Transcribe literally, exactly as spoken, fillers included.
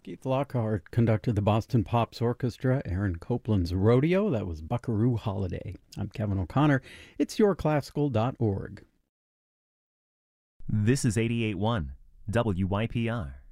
Keith Lockhart conducted the Boston Pops Orchestra, Aaron Copland's Rodeo. That was Buckaroo Holiday. I'm Kevin O'Connor. It's your classical dot org. This is eighty-eight point one W Y P R.